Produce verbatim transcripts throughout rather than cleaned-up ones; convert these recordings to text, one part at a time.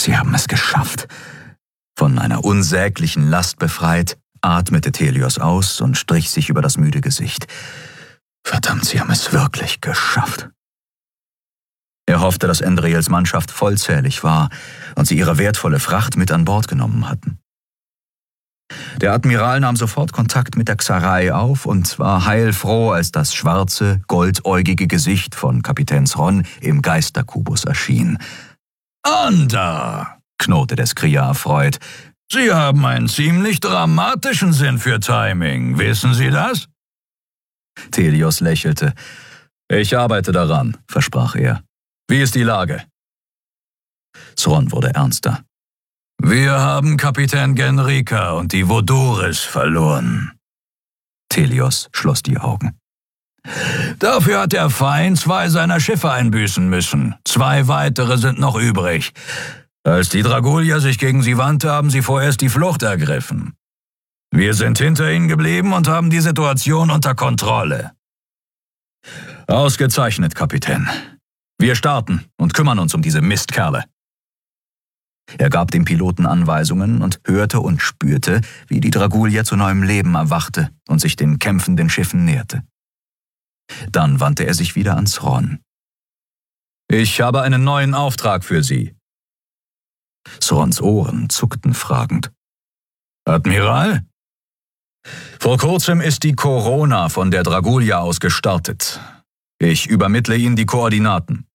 Sie haben es geschafft. Von einer unsäglichen Last befreit, atmete Thelios aus und strich sich über das müde Gesicht. Verdammt, Sie haben es wirklich geschafft. Er hoffte, dass Endriels Mannschaft vollzählig war und sie ihre wertvolle Fracht mit an Bord genommen hatten. Der Admiral nahm sofort Kontakt mit der Xarei auf und war heilfroh, als das schwarze, goldäugige Gesicht von Kapitän Sron im Geisterkubus erschien. »Anda«, knurrte der Skrilla erfreut, »Sie haben einen ziemlich dramatischen Sinn für Timing, wissen Sie das?« Thelios lächelte. »Ich arbeite daran«, versprach er. »Wie ist die Lage?« Sron wurde ernster. »Wir haben Kapitän Genrika und die Voduris verloren.« Thelios schloss die Augen. »Dafür hat der Feind zwei seiner Schiffe einbüßen müssen. Zwei weitere sind noch übrig. Als die Dragulier sich gegen sie wandte, haben sie vorerst die Flucht ergriffen. Wir sind hinter ihnen geblieben und haben die Situation unter Kontrolle.« »Ausgezeichnet, Kapitän. Wir starten und kümmern uns um diese Mistkerle.« Er gab dem Piloten Anweisungen und hörte und spürte, wie die Dragulier zu neuem Leben erwachte und sich den kämpfenden Schiffen näherte. Dann wandte er sich wieder an Sron. »Ich habe einen neuen Auftrag für Sie.« Srons Ohren zuckten fragend. »Admiral?« »Vor kurzem ist die Corona von der Dragulia aus gestartet. Ich übermittle Ihnen die Koordinaten.«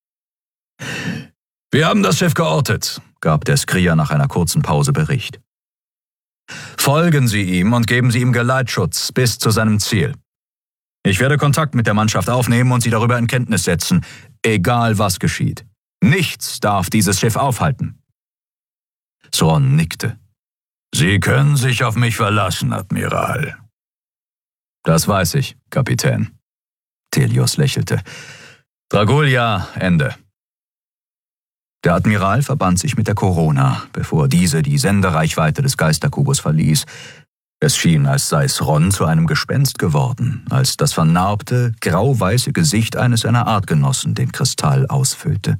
»Wir haben das Schiff geortet«, gab der Skrilla nach einer kurzen Pause Bericht. »Folgen Sie ihm und geben Sie ihm Geleitschutz bis zu seinem Ziel. Ich werde Kontakt mit der Mannschaft aufnehmen und Sie darüber in Kenntnis setzen, egal was geschieht. Nichts darf dieses Schiff aufhalten.« Sron nickte. »Sie können sich auf mich verlassen, Admiral.« »Das weiß ich, Kapitän.« Thelios lächelte. »Dragulia, Ende.« Der Admiral verband sich mit der Corona, bevor diese die Sendereichweite des Geisterkubus verließ. Es schien, als sei Sron zu einem Gespenst geworden, als das vernarbte, grau-weiße Gesicht eines seiner Artgenossen den Kristall ausfüllte.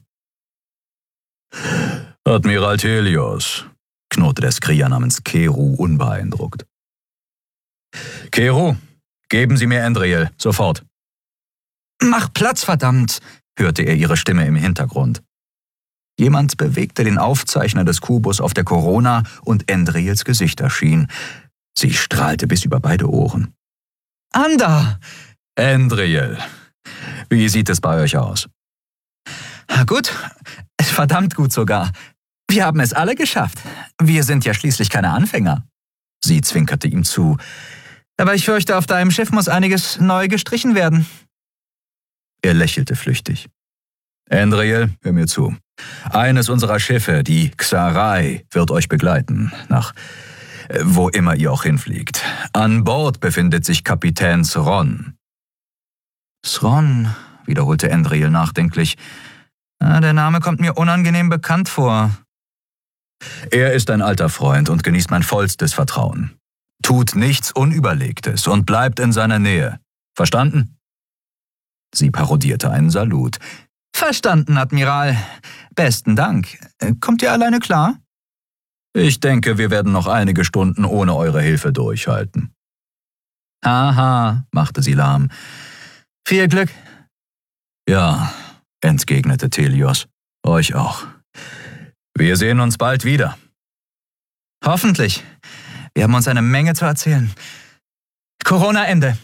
»Admiral Thelios«, knurrte der Skrilla namens Keru unbeeindruckt. »Keru, geben Sie mir Endriel, sofort.« »Mach Platz, verdammt«, hörte er ihre Stimme im Hintergrund. Jemand bewegte den Aufzeichner des Kubus auf der Corona und Endriels Gesicht erschien. Sie strahlte bis über beide Ohren. »Anda!« »Endriel, wie sieht es bei euch aus?« »Gut, verdammt gut sogar. Wir haben es alle geschafft. Wir sind ja schließlich keine Anfänger.« Sie zwinkerte ihm zu. »Aber ich fürchte, auf deinem Schiff muss einiges neu gestrichen werden.« Er lächelte flüchtig. »Endriel, hör mir zu. Eines unserer Schiffe, die Xarei, wird euch begleiten, nach äh, wo immer ihr auch hinfliegt. An Bord befindet sich Kapitän Sron.« »Sron«, wiederholte Endriel nachdenklich. »Der Name kommt mir unangenehm bekannt vor.« »Er ist ein alter Freund und genießt mein vollstes Vertrauen. Tut nichts Unüberlegtes und bleibt in seiner Nähe. Verstanden?« Sie parodierte einen Salut. »Verstanden, Admiral. Besten Dank. Kommt ihr alleine klar?« »Ich denke, wir werden noch einige Stunden ohne eure Hilfe durchhalten.« »Aha«, machte sie lahm. »Viel Glück.« »Ja«, entgegnete Thelios. »Euch auch. Wir sehen uns bald wieder.« »Hoffentlich. Wir haben uns eine Menge zu erzählen. Corona Ende.«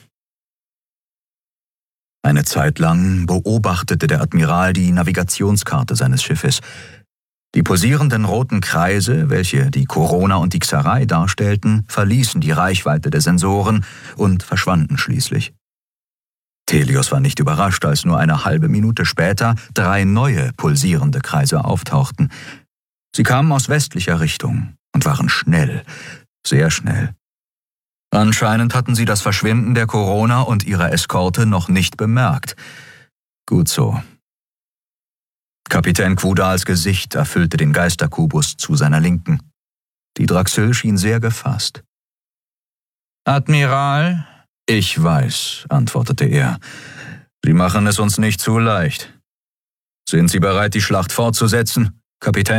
Eine Zeit lang beobachtete der Admiral die Navigationskarte seines Schiffes. Die pulsierenden roten Kreise, welche die Corona und die Xarei darstellten, verließen die Reichweite der Sensoren und verschwanden schließlich. Thelios war nicht überrascht, als nur eine halbe Minute später drei neue pulsierende Kreise auftauchten. Sie kamen aus westlicher Richtung und waren schnell, sehr schnell. Anscheinend hatten sie das Verschwinden der Corona und ihrer Eskorte noch nicht bemerkt. Gut so. Kapitän Quudals Gesicht erfüllte den Geisterkubus zu seiner Linken. Die Draxil schien sehr gefasst. »Admiral?« »Ich weiß«, antwortete er. »Sie machen es uns nicht zu leicht. Sind Sie bereit, die Schlacht fortzusetzen, Kapitän?«